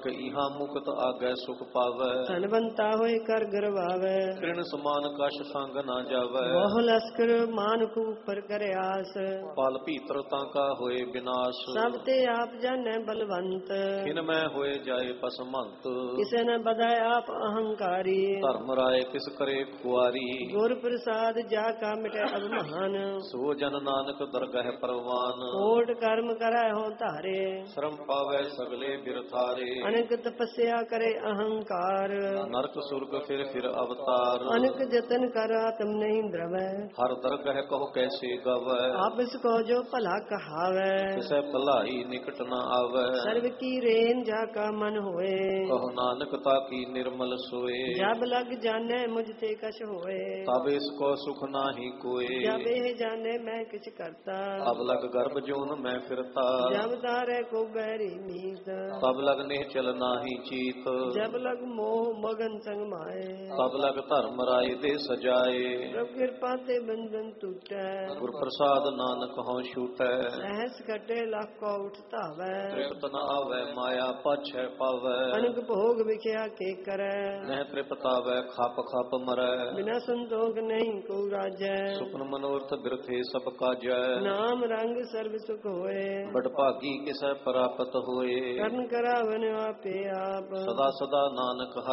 ਨਾਨਕ ਇਹਾਂ ਮੁਕਤ ਆਗੈ ਸੁਖ ਪਾਵੈ। ਧਨਵੰਤਾ ਹੋਏ ਕਰ ਗਰਵਾਵੈ, ਤ੍ਰਿਣ ਸਮਾਨ ਕਛ ਸੰਗ ਨਾ ਜਾਵੈ। ਬਹੁ ਲਸਕਰ ਮਾਨੁਖ ਉਪਰ ਕਰੇ ਆਸ, ਪਲ ਭੀਤਰ ਤਾਂ ਕਾ ਹੋਏ ਬਿਨਾਸ਼। ਸਭ ਤੇ ਆਪ ਜਾਣੈ ਬਲਵੰਤ, ਖਿਨ ਮੈਂ ਹੋਏ ਜਾਏ ਪਸਮੰਤ। ਕਿਸੇ ਨ ਬਧਾਇ ਆਪ ਅਹੰਕਾਰੀ, ਧਰਮ ਰਾਏ ਕਿਸ ਕਰੇ ਖੁਆਰੀ। ਗੁਰ ਪ੍ਰਸਾਦ ਜਾ ਕਾ ਮਿਟੈ ਅਭਿਮਾਨ, ਸੋ ਜਨ ਨਾਨਕ ਦਰਗਹਿ ਪਰਵਾਨ। ਕੋਟ ਕਰਮ ਕਰੈ ਹੋ ਧਾਰੇ, ਸ਼ਰਮ ਪਾਵੈ ਸਗਲੇ ਬਿਰਥਾਰੇ। ਅਨੇਕ ਤਪੱਸਿਆ ਕਰੇ ਅਹੰਕਾਰ, ਨਰਕ ਸੁਰਗ ਫਿਰ ਅਵਤਾਰ। ਅਨੇਕ ਜਤਨ ਕਰ ਆਤਮ ਨਹੀਂ ਦਰਵੈ, ਹਰ ਦਰਗਹਿ ਕਹੋ ਕੈਸੇ ਗਵੈ। ਆਪਸ ਕੋ ਜੋ ਭਲਾ ਕਹਾਵੈ, ਤਿਸੈ ਭਲਾਈ ਨਿਕਟ ਨ ਆਵੈ। ਸਰਬ ਕੀ ਰੇਨ ਜਾ ਕਾ ਮਨ ਹੋਏ, ਕਹੋ ਨਾਨਕ ਤਾ ਕੀ ਨਿਰਮਲ ਸੋਏ। ਜਬ ਲਗ ਜਾਣੈ ਮੁਝ ਤੇ ਕਛ ਹੋਏ, ਤਬ ਇਸ ਕੋ ਸੁਖ ਨਾਹੀ ਕੋਏ। ਜਬ ਇਹ ਜਾਣੈ ਮੈਂ ਕਿਛ ਕਰਤਾ, ਤਬ ਲਗ ਗਰਭ ਜੋਨ ਮੈਂ ਫਿਰਤਾ। ਜਬ ਤਾਰੇ ਕੋ ਬੈਰੀ ਨੀਤ, ਤਬ ਲਗ ਨਿਹ ਚਲ ਨਾਹੀ ਚੀਤ। ਜਬ ਲਗ ਮੋਹ ਮਗਨ ਸੰਗ ਮਾਏ, ਤਬ ਲਗ ਧਰਮ ਰਾਏ ਦੇ ਸਜਾਏ। ਪ੍ਰਭ ਕਿਰਪਾ ਤੇ ਬੰਧਨ ਟੂਟੈ, ਗੁਰ ਪ੍ਰਸਾਦ ਨਾਨਕ ਹਉ ਛੂਟੈ। ਸਹਿਸ ਕਟੇ ਲੱਖ ਕੋ ਉਠ ਧਾਵੈ, ਤ੍ਰਿਪਤ ਨ ਆਵੈ ਮਾਇਆ ਪਾਛੈ ਪਾਵੈ। ਅਨਕ ਭੋਗ ਵਿਖਿਆ ਕੇ ਕਰੈ, ਨਹਿ ਤ੍ਰਿਪਤਾਵੈ ਖਪ ਖਪ ਮਰੈ। ਬਿਨਾ ਸੰਤੋਖ ਨਹੀਂ ਕੋ ਰਾਜੈ, ਸੁਪਨ ਮਨੋਰਥ ਬਿਰਥੇ ਸਭ ਕਾਜੈ। ਨਾਮ ਰੰਗ ਸਰਬ ਸੁਖ ਹੋਏ, ਬੜ ਭਾਗੀ ਕਿਸੈ ਪ੍ਰਾਪਤ ਹੋਏ। ਕਰਨ ਕਰਾਵਨ ਆਪੇ ਆਪ, ਸਦਾ ਸਦਾ ਨਾਨਕ